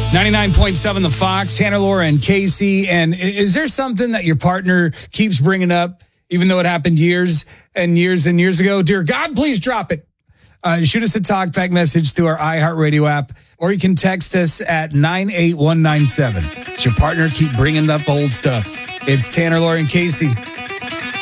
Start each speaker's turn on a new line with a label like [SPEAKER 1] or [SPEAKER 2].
[SPEAKER 1] 99.7 The Fox, Tanner, Laura, and Casey. And is there something that your partner keeps bringing up, even though it happened years and years and years ago? Dear God, please drop it. Shoot us a talkback message through our iHeartRadio app, or you can text us at 98197. Does your partner keep bringing up old stuff? It's Tanner, Laura, and Casey.